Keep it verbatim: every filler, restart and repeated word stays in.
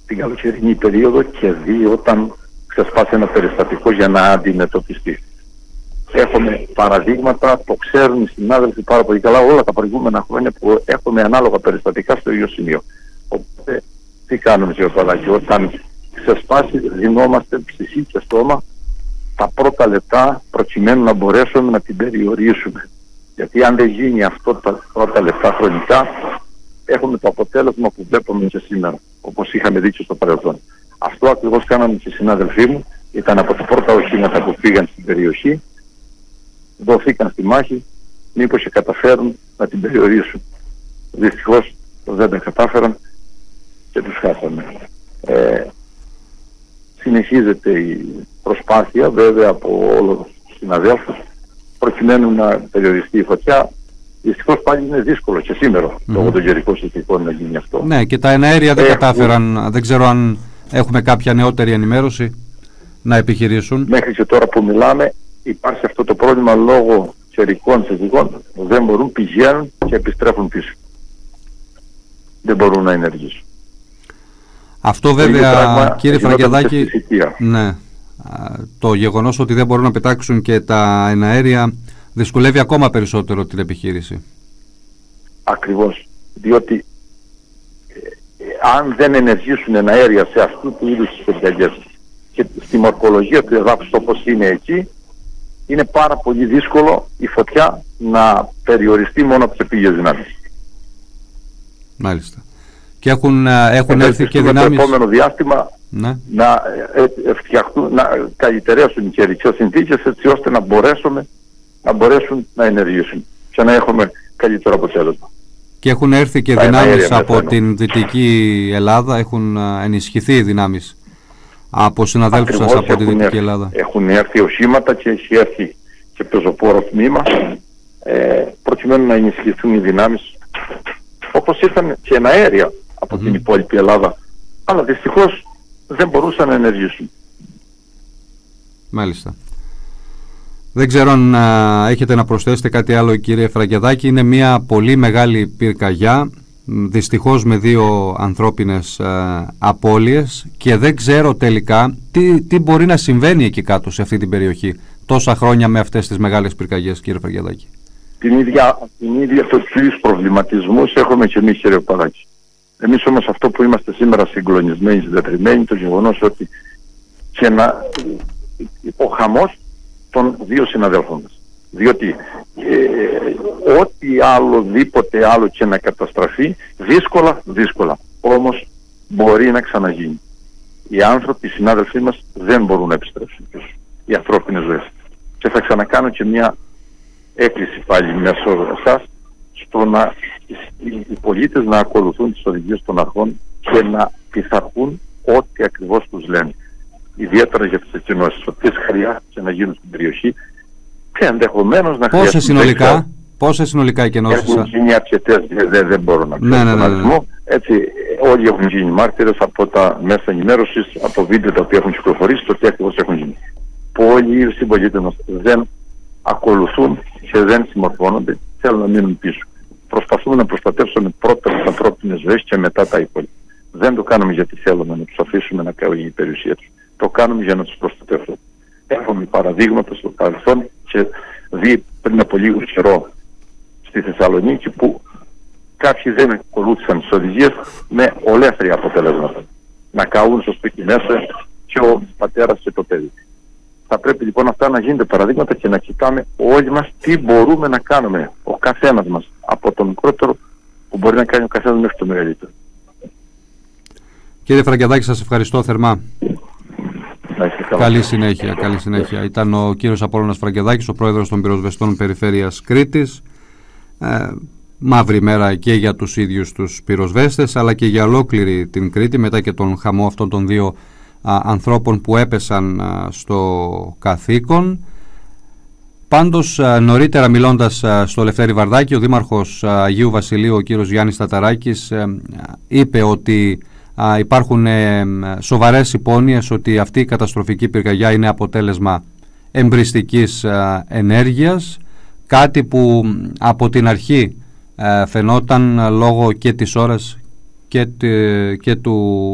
την καλοκαιρινή περίοδο και δει όταν ξεσπάσει ένα περιστατικό για να αντιμετωπιστεί. Έχουμε παραδείγματα, το ξέρουν οι συνάδελφοι πάρα πολύ καλά όλα τα προηγούμενα χρόνια που έχουμε ανάλογα περιστατικά στο ίδιο σημείο. Οπότε τι κάνουμε, κύριε Παλάκη, όταν ξεσπάσει δινόμαστε ψυχή και στόμα τα πρώτα λεπτά προκειμένου να μπορέσουμε να την περιορίσουμε. Γιατί αν δεν γίνει αυτό τα πρώτα λεπτά χρονικά, έχουμε το αποτέλεσμα που βλέπουμε και σήμερα, όπως είχαμε δείξει στο παρελθόν. Αυτό ακριβώς κάνανε και οι συνάδελφοί μου, ήταν από τα πρώτα οχήματα που πήγαν στην περιοχή, δοθήκαν στη μάχη, μήπως και καταφέρουν να την περιορίσουν. Δυστυχώς δεν τα κατάφεραν και τους χάσαμε. Ε, συνεχίζεται η προσπάθεια βέβαια από όλους τους συναδέλφους προκειμένου να περιοριστεί η φωτιά. Δυστυχώς πάλι είναι δύσκολο και σήμερα mm-hmm. λόγω των καιρικών συνθηκών να γίνει αυτό. Ναι, και τα εναέρια δεν Έχουν... κατάφεραν, δεν ξέρω αν έχουμε κάποια νεότερη ενημέρωση να επιχειρήσουν. Μέχρι και τώρα που μιλάμε υπάρχει αυτό το πρόβλημα λόγω καιρικών συνθηκών, δεν μπορούν, πηγαίνουν και επιστρέφουν πίσω. Δεν μπορούν να ενεργήσουν. Αυτό βέβαια, πράγμα, κύριε Φραγκεδάκη, ναι, το γεγονός ότι δεν μπορούν να πετάξουν και τα εναέρια δυσκολεύει ακόμα περισσότερο την επιχείρηση. Ακριβώς, διότι ε, αν δεν ενεργήσουν εναέρια σε αυτού του είδους τις πυρκαγιές και στη μορφολογία του εδάφους όπως είναι εκεί, είναι πάρα πολύ δύσκολο η φωτιά να περιοριστεί μόνο από τις επίγειες δυνάμεις. Μάλιστα. Και έχουν, έχουν έρθει και δυνάμεις... το επόμενο διάστημα ναι. να φτιαχτούν, να καλυτερεύσουν οι καιρικές συνθήκες έτσι ώστε να μπορέσουμε να μπορέσουν να ενεργήσουν και να έχουμε καλύτερο αποτέλεσμα. Και έχουν έρθει και τα δυνάμεις από την Δυτική Ελλάδα, έχουν ενισχυθεί οι δυνάμεις από συναδέλφους σας από τη Δυτική έρθει, Ελλάδα. Έχουν έρθει οχήματα και έχει έρθει και πεζοπόρο τμήμα ε, προκειμένου να ενισχυθούν οι δυνάμεις όπως ήρθαν και εναέρια από mm-hmm. την υπόλοιπη Ελλάδα, αλλά δυστυχώς δεν μπορούσαν να ενεργήσουν. Μάλιστα. Δεν ξέρω αν α, έχετε να προσθέσετε κάτι άλλο, κύριε Φραγκεδάκη. Είναι μια πολύ μεγάλη πυρκαγιά, δυστυχώς με δύο ανθρώπινες α, απώλειες, και δεν ξέρω τελικά τι, τι μπορεί να συμβαίνει εκεί κάτω σε αυτή την περιοχή τόσα χρόνια με αυτές τις μεγάλες πυρκαγιές, κύριε Φραγκεδάκη. Την ίδια, την ίδια το τους προβληματισμούς έχουμε και εμείς, κύριε Παλάκη. Εμείς όμως αυτό που είμαστε σήμερα συγκλονισμένοι, συντετριμμένοι, το γεγονός ότι και να, ο χαμός των δύο συναδέλφων μας. Διότι ε, ό,τι άλλο, δίποτε άλλο και να καταστραφεί, δύσκολα, δύσκολα. Όμως μπορεί να ξαναγίνει. Οι άνθρωποι, οι συνάδελφοί μας δεν μπορούν να επιστρέψουν πίσω. Οι ανθρώπινες ζωές. Και θα ξανακάνω και μια έκκληση πάλι μέσω εσάς στο να οι πολίτες να ακολουθούν τις οδηγίες των αρχών και να πειθαρχούν ό,τι ακριβώς τους λένε. Ιδιαίτερα για τις εκκοινώσεις, ότι χρειάζεται να γίνουν στην περιοχή και ενδεχομένως να χρειάζεται. Πόσες συνολικά, πόσες συνολικά εκκοινώσεις? Έχουν γίνει αρκετές, δεν, δεν μπορώ να πω ναι, ναι, ναι, ναι, ναι. Έτσι, όλοι έχουν γίνει μάρτυρες από τα μέσα ενημέρωσης, από βίντεο τα οποία έχουν κυκλοφορήσει, το τι ακριβώς έχουν γίνει. Πολλοί συμπολίτες μας δεν ακολουθούν και δεν συμμορφώνονται, θέλουν να μείνουν πίσω. Προσπαθούμε να προστατεύσουμε πρώτα τις ανθρώπινες ζωές και μετά τα υπόλοιπα. Δεν το κάνουμε γιατί θέλουμε να τους αφήσουμε να κάνουν η περιουσία τους. Το κάνουμε για να τους προστατεύσουμε. Έχουμε παραδείγματα στο παρελθόν και δει πριν από λίγο καιρό στη Θεσσαλονίκη που κάποιοι δεν ακολούθησαν τις οδηγίες με ολέθρια αποτελέσματα. Να καούν στο σπίτι μέσα και ο πατέρας και το παιδί. Θα πρέπει λοιπόν αυτά να γίνονται παραδείγματα και να κοιτάμε όλοι μας τι μπορούμε να κάνουμε. Ο καθένας μας, από το μικρότερο που μπορεί να κάνει ο καθένας μέχρι το μεγαλύτερο. Κύριε Φραγκεδάκη, σας ευχαριστώ θερμά. Καλή συνέχεια, καλή συνέχεια. Ήταν ο κύριος Απόλλωνας Φραγκεδάκης, ο πρόεδρος των πυροσβεστών Περιφέρειας Κρήτης. Ε, μαύρη μέρα και για τους ίδιους τους πυροσβέστες, αλλά και για ολόκληρη την Κρήτη, μετά και τον χαμό αυτών των δύο α, ανθρώπων που έπεσαν α, στο καθήκον. Πάντως, α, νωρίτερα μιλώντας α, στο Λευτέρη Βαρδάκη, ο δήμαρχος α, Αγίου Βασιλείου, ο κύριος Γιάννης Ταταράκης, α, είπε ότι Α, υπάρχουν ε, σοβαρές υπόνοιες ότι αυτή η καταστροφική πυρκαγιά είναι αποτέλεσμα εμπριστικής ε, ενέργειας, κάτι που από την αρχή ε, φαινόταν λόγω και της ώρας και, και του